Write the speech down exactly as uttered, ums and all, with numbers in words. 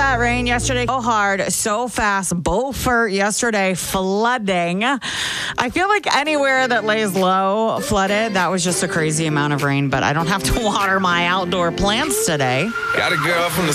that rain yesterday. So hard, so fast. Beaufort yesterday flooding. I feel like anywhere that lays low flooded. That was just a crazy amount of rain, but I don't have to water my outdoor plants today. Got a girl from the